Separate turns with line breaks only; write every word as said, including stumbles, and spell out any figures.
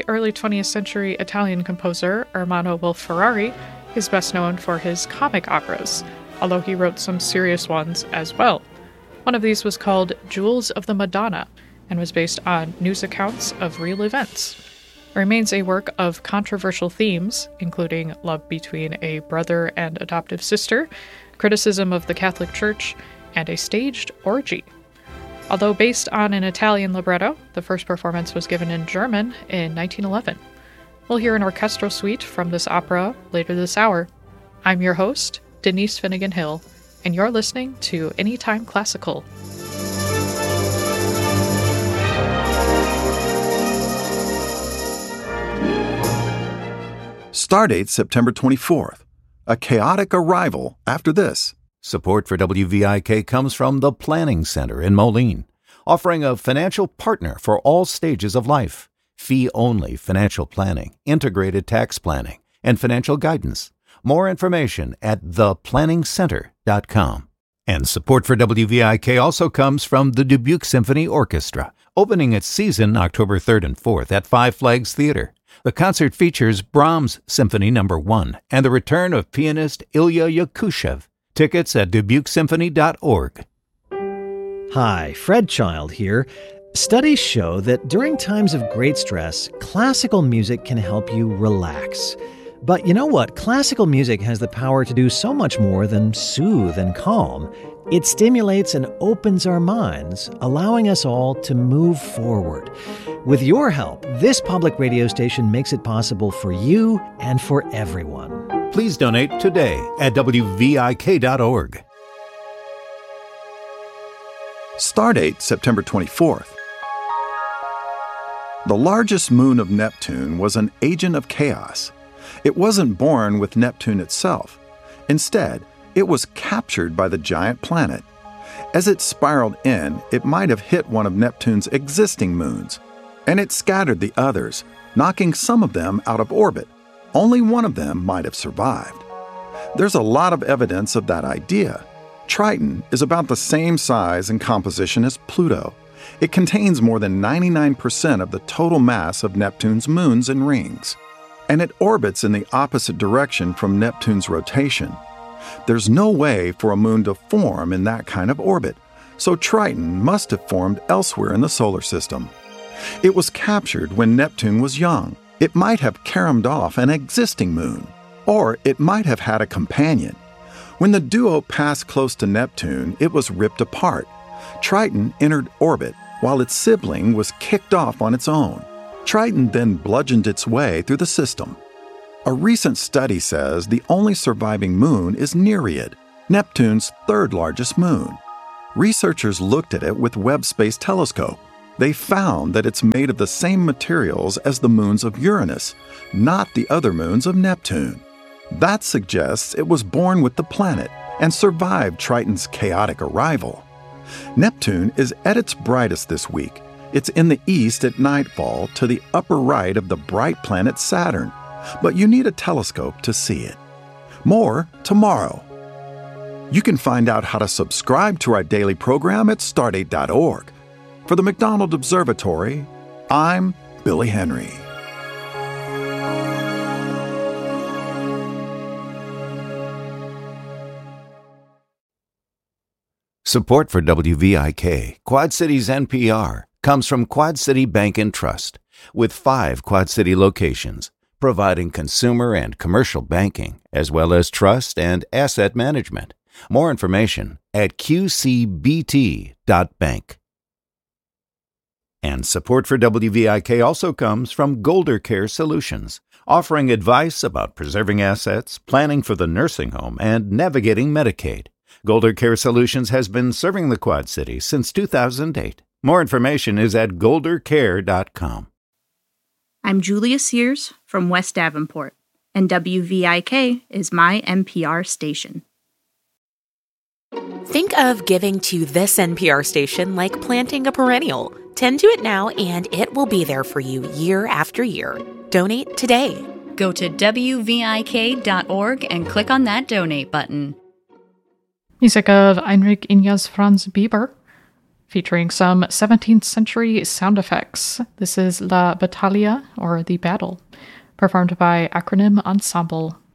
early twentieth century Italian composer Ermanno Wolf-Ferrari is best known for his comic operas, although he wrote some serious ones as well. One of these was called Jewels of the Madonna and was based on news accounts of real events. It remains a work of controversial themes, including love between a brother and adoptive sister, criticism of the Catholic Church, and a staged orgy. Although based on an Italian libretto, the first performance was given in German in nineteen eleven. We'll hear an orchestral suite from this opera later this hour. I'm your host, Denise Finnegan Hill, and you're listening to Anytime Classical.
Stardate September twenty-fourth. A chaotic arrival after this.
Support for W V I K comes from the Planning Center in Moline, offering a financial partner for all stages of life, fee-only financial planning, integrated tax planning, and financial guidance. More information at the planning center dot com. And support for W V I K also comes from the Dubuque Symphony Orchestra, opening its season October third and fourth at Five Flags Theater. The concert features Brahms Symphony Number one and the return of pianist Ilya Yakushev. Tickets at dubuque symphony dot org.
Hi, Fred Child here. Studies show that during times of great stress, classical music can help you relax. But you know what? Classical music has the power to do so much more than soothe and calm. It stimulates and opens our minds, allowing us all to move forward. With your help, this public radio station makes it possible for you and for everyone.
Please donate today at w v i k dot org.
Stardate September twenty-fourth. The largest moon of Neptune was an agent of chaos. It wasn't born with Neptune itself. Instead, it was captured by the giant planet. As it spiraled in, it might have hit one of Neptune's existing moons, and it scattered the others, knocking some of them out of orbit. Only one of them might have survived. There's a lot of evidence of that idea. Triton is about the same size and composition as Pluto. It contains more than ninety-nine percent of the total mass of Neptune's moons and rings, and it orbits in the opposite direction from Neptune's rotation. There's no way for a moon to form in that kind of orbit, so Triton must have formed elsewhere in the solar system. It was captured when Neptune was young. It might have caromed off an existing moon, or it might have had a companion. When the duo passed close to Neptune, it was ripped apart. Triton entered orbit while its sibling was kicked off on its own. Triton then bludgeoned its way through the system. A recent study says the only surviving moon is Nereid, Neptune's third largest moon. Researchers looked at it with Webb Space Telescope. They found that it's made of the same materials as the moons of Uranus, not the other moons of Neptune. That suggests it was born with the planet and survived Triton's chaotic arrival. Neptune is at its brightest this week. It's in the east at nightfall to the upper right of the bright planet Saturn, but you need a telescope to see it. More tomorrow. You can find out how to subscribe to our daily program at stardate dot org. For the McDonald Observatory, I'm Billy Henry.
Support for W V I K, Quad Cities N P R, comes from Quad City Bank and Trust, with five Quad City locations, providing consumer and commercial banking, as well as trust and asset management. More information at q c b t dot bank. And support for W V I K also comes from Golder Care Solutions, offering advice about preserving assets, planning for the nursing home, and navigating Medicaid. Golder Care Solutions has been serving the Quad Cities since two thousand eight. More information is at golder care dot com.
I'm Julia Sears from West Davenport, and W V I K is my N P R station.
Think of giving to this N P R station like planting a perennial. Tend to it now, and it will be there for you year after year. Donate today.
Go to w v i k dot org and click on that donate button.
Music of Heinrich Ignaz Franz Bieber. featuring some seventeenth century sound effects. This is La Battaglia, or The Battle, performed by Acronym Ensemble.